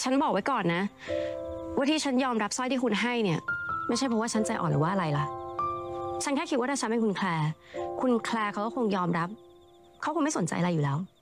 ฉันบอกไว้ก่อนนะว่าที่ฉันยอมรับสร้อยที่คุณให้เนี่ยไม่ใช่เพราะว่าฉันใจอ่อนหรือว่าอะไรล่ะฉันแค่คิดว่าถ้าฉันเป็นคุณแคลร์เขาก็คงยอมรับเขาคงไม่สนใจอะไรอยู่แล้ว